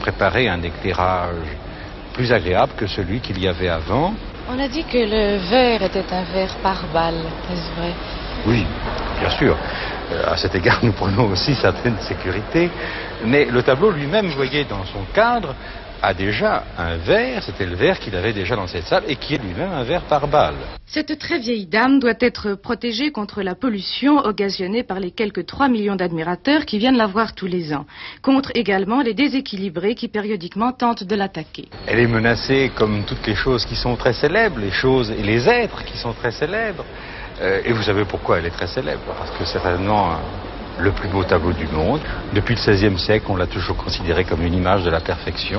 préparer un éclairage plus agréable que celui qu'il y avait avant. On a dit que le verre était un verre par balle, est-ce vrai? Oui, bien sûr. À cet égard, nous prenons aussi certaines sécurités. Mais le tableau lui-même, vous voyez, dans son cadre, a déjà un verre, c'était le verre qu'il avait déjà dans cette salle, et qui est lui-même un verre par balle. Cette très vieille dame doit être protégée contre la pollution occasionnée par les quelques 3 millions d'admirateurs qui viennent la voir tous les ans, contre également les déséquilibrés qui périodiquement tentent de l'attaquer. Elle est menacée comme toutes les choses qui sont très célèbres, les choses et les êtres qui sont très célèbres. Et vous savez pourquoi elle est très célèbre? Parce que c'est certainement le plus beau tableau du monde. Depuis le XVIe siècle, on l'a toujours considéré comme une image de la perfection.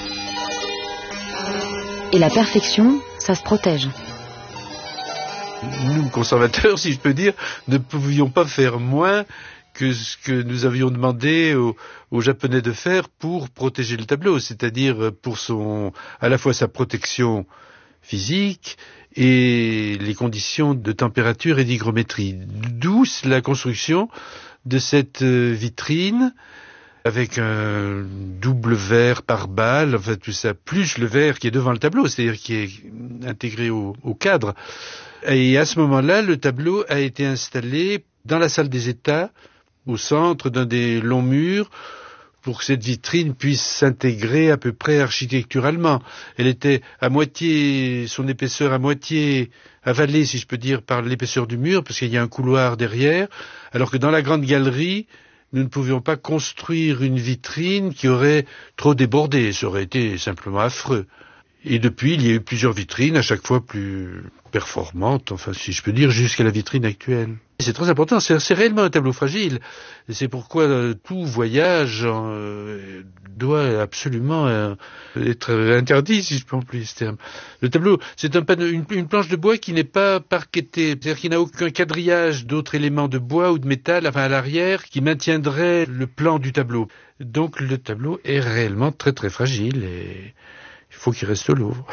Et la perfection, ça se protège. Nous, conservateurs, si je peux dire, ne pouvions pas faire moins que ce que nous avions demandé aux Japonais de faire pour protéger le tableau, c'est-à-dire pour à la fois sa protection physique et les conditions de température et d'hygrométrie. D'où la construction de cette vitrine avec un double verre par balle, enfin tout ça, plus le verre qui est devant le tableau, c'est-à-dire qui est intégré au cadre. Et à ce moment-là, le tableau a été installé dans la salle des États, au centre d'un des longs murs, pour que cette vitrine puisse s'intégrer à peu près architecturalement. Elle était à moitié, son épaisseur à moitié avalée, si je peux dire, par l'épaisseur du mur, parce qu'il y a un couloir derrière, alors que dans la grande galerie, nous ne pouvions pas construire une vitrine qui aurait trop débordé. Ça aurait été simplement affreux. Et depuis, il y a eu plusieurs vitrines, à chaque fois plus performantes, enfin, si je peux dire, jusqu'à la vitrine actuelle. C'est très important, c'est réellement un tableau fragile. Et c'est pourquoi tout voyage doit absolument être interdit, si je peux employer ce terme. Le tableau, c'est une planche de bois qui n'est pas parquetée, c'est-à-dire qu'il n'a aucun quadrillage d'autres éléments de bois ou de métal, enfin à l'arrière, qui maintiendrait le plan du tableau. Donc le tableau est réellement très très fragile et il faut qu'il reste au Louvre.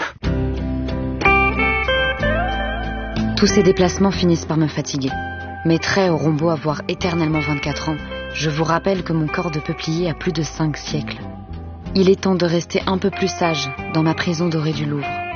Tous ces déplacements finissent par me fatiguer. Mes traits auront beau avoir éternellement 24 ans, je vous rappelle que mon corps de peuplier a plus de 5 siècles. Il est temps de rester un peu plus sage dans ma prison dorée du Louvre.